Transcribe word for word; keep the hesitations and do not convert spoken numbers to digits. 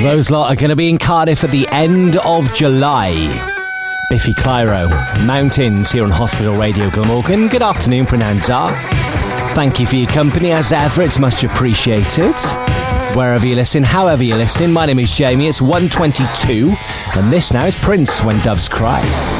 those lot are going to be in Cardiff at the end of July. Biffy Clyro, Mountains here on Hospital Radio Glamorgan. Good afternoon, Prananda. Thank you for your company as ever, it's much appreciated. Wherever you listen, however you listen, my name is Jamie, it's one twenty-two, and this now is Prince, When Doves Cry.